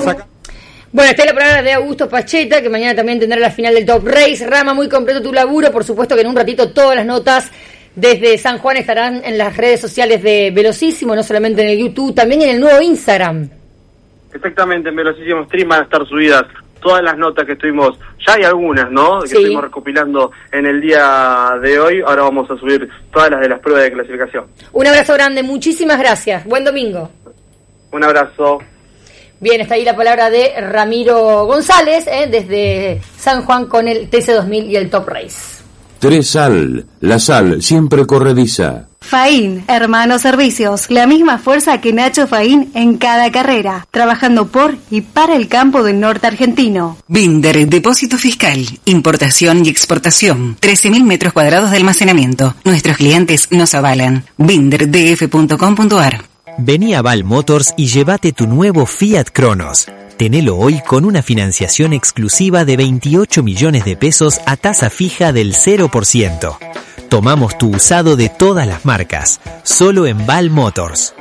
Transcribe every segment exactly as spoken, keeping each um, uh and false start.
Saca... Bueno, está la palabra de Augusto Pacheta, que mañana también tendrá la final del Top Race. Rama, muy completo tu laburo. Por supuesto que en un ratito todas las notas desde San Juan estarán en las redes sociales de Velocísimo, no solamente en el YouTube, también en el nuevo Instagram. Exactamente, en Velocísimo Stream van a estar subidas todas las notas que estuvimos, ya hay algunas, ¿no?, que sí, estuvimos recopilando en el día de hoy. Ahora vamos a subir todas las de las pruebas de clasificación. Un abrazo grande, muchísimas gracias. Buen domingo. Un abrazo. Bien, está ahí la palabra de Ramiro González, ¿eh? desde San Juan con el T C dos mil y el Top Race. Tres Sal, la sal siempre corrediza. Faín, Hermanos Servicios, la misma fuerza que Nacho Faín en cada carrera, trabajando por y para el campo del norte argentino. Binder, depósito fiscal, importación y exportación, trece mil metros cuadrados de almacenamiento. Nuestros clientes nos avalan. binder d f punto com punto a r. Vení a Val Motors y llévate tu nuevo Fiat Cronos. Tenelo hoy con una financiación exclusiva de veintiocho millones de pesos a tasa fija del cero por ciento. Tomamos tu usado de todas las marcas, solo en Val Motors.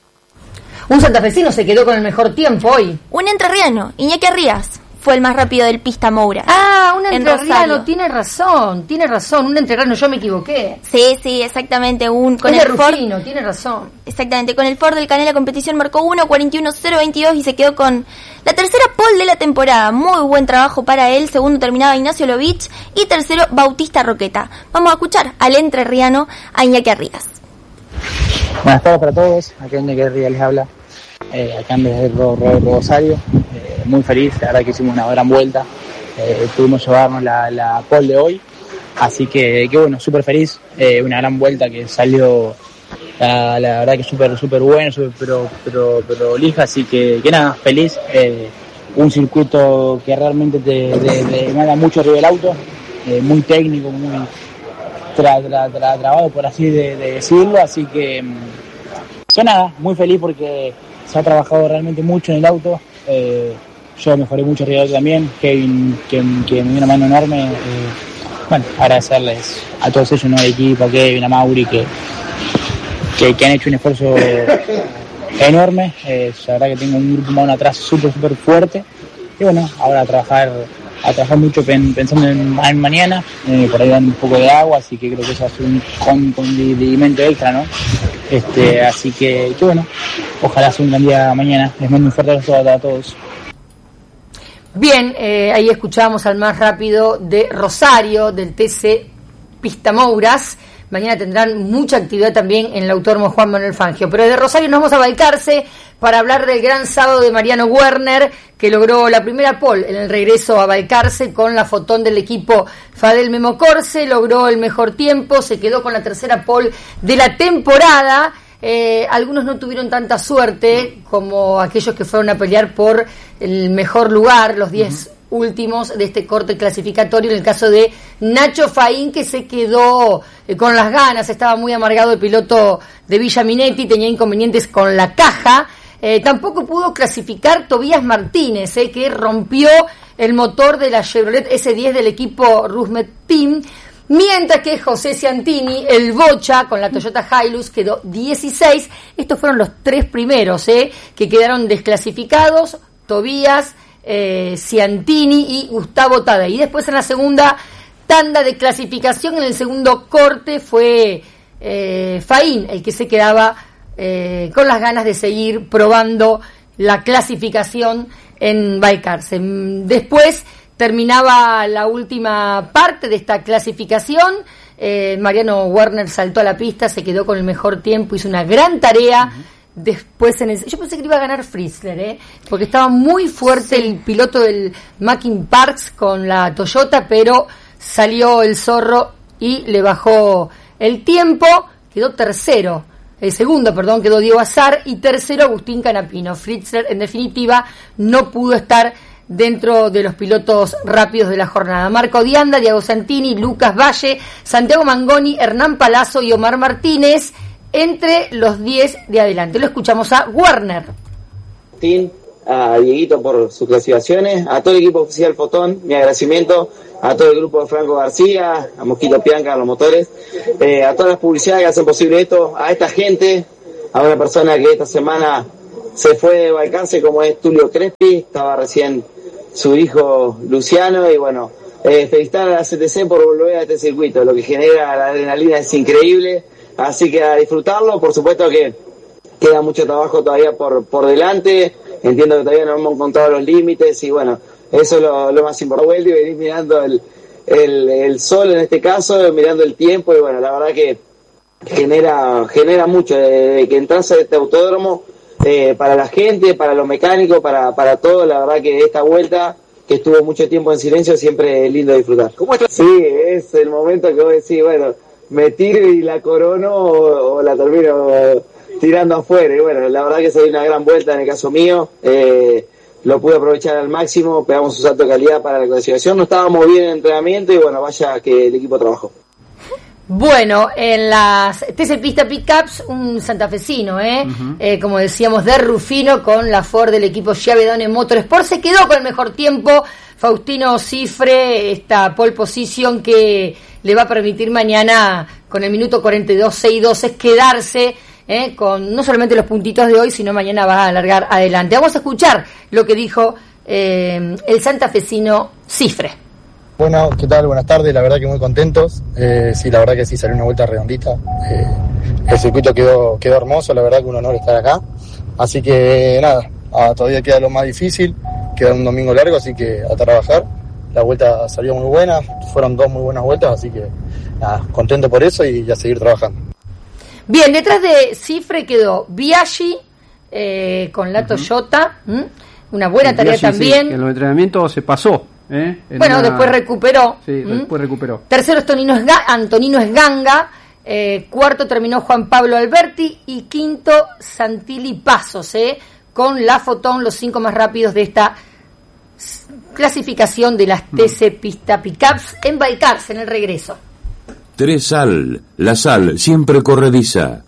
Un santafesino se quedó con el mejor tiempo hoy. Un entrerriano, Iñaki Arrias, fue el más rápido del Pista Moura. Ah, un entrerriano, tiene razón, tiene razón, un entrerriano, yo me equivoqué. Sí, sí, exactamente, un con es el de Ford. Rufino, tiene razón. Exactamente, con el Ford del Canela competición marcó uno cuarenta y uno cero veintidós y se quedó con la tercera pole de la temporada. Muy buen trabajo para él. Segundo terminaba Ignacio Lovich y tercero Bautista Roqueta. Vamos a escuchar al entrerriano, a Iñaki Arrias. Buenas tardes para todos, acá Iñaki Arrias les habla. Eh, acá en desde Rosario, eh, muy feliz, la verdad que hicimos una gran vuelta, eh, pudimos llevarnos la, la pole de hoy, así que, que bueno, súper feliz, eh, una gran vuelta que salió, la, la verdad que súper súper bueno, super, pero, pero, pero lija, así que, que nada, feliz, eh, un circuito que realmente te, te, te manda mucho arriba del auto, eh, muy técnico, muy tra, tra, tra, trabado por así de, de decirlo, así que, que nada, muy feliz porque se ha trabajado realmente mucho en el auto, eh, yo mejoré mucho arriba del auto también, Kevin que, que me dio una mano enorme, eh, bueno, agradecerles a todos ellos, ¿no?, el equipo, a Kevin, a Mauri, que, que, que han hecho un esfuerzo enorme, eh, la verdad que tengo un grupo humano atrás súper, súper fuerte, y bueno, ahora a trabajar, a trabajar mucho pen, pensando en, en mañana, eh, por ahí dan un poco de agua, así que creo que eso va a ser un con, condimento extra, ¿no? Este, así que, que bueno, ojalá sea un gran día mañana. Les mando un fuerte abrazo a todos. Bien, eh, ahí escuchábamos al más rápido de Rosario, del T C Pista Mouras. Mañana tendrán mucha actividad también en el Autódromo Juan Manuel Fangio. Pero de Rosario nos vamos a Balcarce para hablar del gran sábado de Mariano Werner, que logró la primera pole en el regreso a Balcarce con la fotón del equipo Fadel Memo Corse, logró el mejor tiempo, se quedó con la tercera pole de la temporada. Eh, algunos no tuvieron tanta suerte como aquellos que fueron a pelear por el mejor lugar, los diez uh-huh. últimos de este corte clasificatorio, en el caso de Nacho Faín, que se quedó eh, con las ganas, estaba muy amargado el piloto de Villa Minetti, tenía inconvenientes con la caja. Eh, tampoco pudo clasificar Tobías Martínez, eh, que rompió el motor de la Chevrolet ese diez del equipo Rusmet Team, mientras que José Ciantini, el Bocha, con la Toyota Hilux, quedó dieciséis. Estos fueron los tres primeros eh, que quedaron desclasificados: Tobías, eh, Ciantini y Gustavo Tada. Y después en la segunda tanda de clasificación, en el segundo corte, fue eh, Faín el que se quedaba Eh, con las ganas de seguir probando la clasificación en Balcarce. Después terminaba la última parte de esta clasificación. eh, Mariano Werner saltó a la pista, se quedó con el mejor tiempo, hizo una gran tarea. Uh-huh. Después en el, yo pensé que iba a ganar Frizzler, ¿eh? porque estaba muy fuerte sí. el piloto del Mackin Parks con la Toyota, pero salió el zorro y le bajó el tiempo, quedó tercero. El segundo, perdón, quedó Diego Azar, y tercero Agustín Canapino. Fritzler, en definitiva, no pudo estar dentro de los pilotos rápidos de la jornada. Marco Dianda, Diego Santini, Lucas Valle, Santiago Mangoni, Hernán Palazzo y Omar Martínez, entre los diez de adelante. Lo escuchamos a Werner. A Dieguito por sus clasificaciones, a todo el equipo oficial Fotón, mi agradecimiento, a todo el grupo de Franco García, a Mosquito Pianca, a los motores, eh, a todas las publicidades que hacen posible esto, a esta gente, a una persona que esta semana se fue de Balcarce como es Tulio Crespi, estaba recién su hijo Luciano y bueno, eh, felicitar a la C T C por volver a este circuito, lo que genera la adrenalina es increíble, así que a disfrutarlo, por supuesto que queda mucho trabajo todavía por, por delante, entiendo que todavía no hemos encontrado los límites y bueno, eso es lo, lo más importante, y venir mirando el, el, el sol en este caso, mirando el tiempo y bueno, la verdad que genera genera mucho de que entras a este autódromo eh, para la gente, para los mecánicos, para para todo, la verdad que esta vuelta que estuvo mucho tiempo en silencio siempre es lindo disfrutar. ¿Cómo estás? Sí, es el momento que vos decís, bueno, me tiro y la corono o, o la termino tirando afuera y bueno, la verdad que se dio una gran vuelta en el caso mío, eh, lo pude aprovechar al máximo, pegamos un salto de calidad para la clasificación, no estábamos bien en entrenamiento y bueno, vaya que el equipo trabajó. Bueno, en las T C Pista Pickups, un santafesino, ¿eh? Uh-huh. eh, como decíamos, de Rufino con la Ford del equipo Chiavedone Motorsport. Se quedó con el mejor tiempo Faustino Cifre, esta pole position que le va a permitir mañana, con el minuto cuarenta y dos seis doce, quedarse eh, con no solamente los puntitos de hoy, sino mañana va a alargar adelante. Vamos a escuchar lo que dijo eh, el santafesino Cifre. Bueno, ¿qué tal? Buenas tardes, la verdad que muy contentos, eh, sí, la verdad que sí, salió una vuelta redondita, eh, el circuito quedó quedó hermoso, la verdad que un honor estar acá, así que nada, ah, todavía queda lo más difícil, queda un domingo largo, así que a trabajar, la vuelta salió muy buena, fueron dos muy buenas vueltas, así que nada, contento por eso y a seguir trabajando. Bien, detrás de Cifre quedó Biaggi eh, con la uh-huh. Toyota, ¿m? una buena tarea Biaggi, también. Sí, en los entrenamientos se pasó. ¿Eh? Bueno, una... después recuperó. Sí, ¿Mm? después recuperó. Tercero Antonino, Esga- Antonino Esganga. Eh, cuarto terminó Juan Pablo Alberti. Y quinto Santilli Pasos, ¿eh? con la Fotón, los cinco más rápidos de esta clasificación de las T C Pista Pickups en Balcarce, en el regreso. Tres Sal, la sal siempre corrediza.